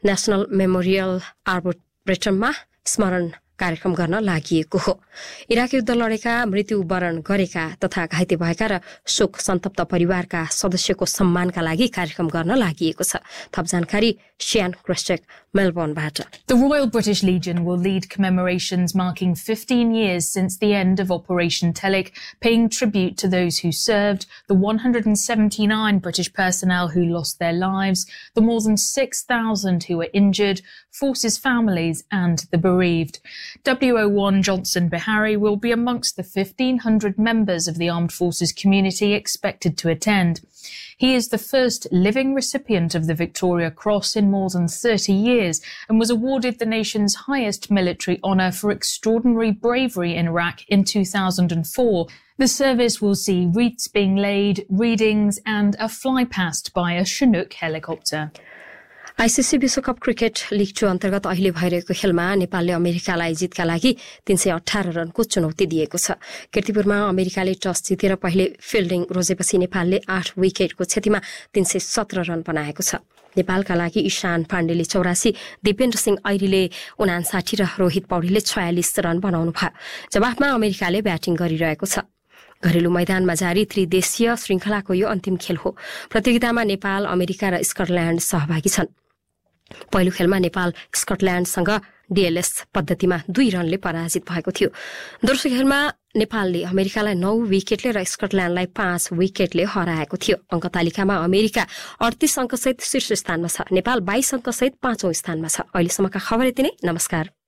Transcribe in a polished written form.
National memorial आर्बोरेटममा स्मरण कार्यक्रम गर्न लागि हो। इराक युद्ध लडेका, मृत्युवरण गरेका तथा घाइते भएका र शोक सन्तप्त परिवारका सदस्यको सम्मानका लागि कार्यक्रम गर्न लागि छ। थप जानकारी सियान क्रेस्टेक मेलबोर्नबाट। The Royal British Legion will lead commemorations marking 15 years since the end of Operation Telic, paying tribute to those who served, the 179 British personnel who lost their lives, the more than 6,000 who were injured, forces families and the bereaved. WO1 Johnson Bihari will be amongst the 1,500 members of the Armed Forces community expected to attend. He is the first living recipient of the Victoria Cross in more than 30 years and was awarded the nation's highest military honour for extraordinary bravery in Iraq in 2004. The service will see wreaths being laid, readings and a flypast by a Chinook helicopter. ICC विश्वकप cricket league 2 अन्तर्गत अहिले भइरहेको खेलमा नेपालले अमेरिकालाई जितका लागि 318 रनको चुनौती दिएको छ। कीर्तिपुरमा अमेरिकाले टस जितेर पहिले फिल्डिङ रोजेपछि नेपालले 8 विकेटको क्षतिमा 317 रन बनाएको छ। नेपालका लागि ईशान पाण्डेले 84, दिपेन्द्र सिंह ऐरीले 59 र रोहित पौडेलले 46 रन बनाउनु भयो। जवाफमा अमेरिकाले ब्याटिङ गरिरहेको छ। घरेलु मैदानमा जारी त्रिदेशीय श्रृंखलाको यो अन्तिम खेल हो। प्रतियोगितामा नेपाल, अमेरिका र स्कटल्याण्ड सहभागी छन्। पहिलो खेलमा नेपाल स्कटल्याण्डसँग डीएलएस पद्धतिमा 2 रनले पराजित भएको थियो। दोस्रो खेलमा नेपालले अमेरिकालाई 9 विकेटले र स्कटल्याण्डलाई 5 विकेटले हराएको थियो। अङ्क तालिकामा अमेरिका 38 अङ्कसहित शीर्ष स्थानमा छ। नेपाल 22 अङ्कसहित 5औं स्थानमा छ। अहिलेसम्मका खबर यति नै। नमस्कार।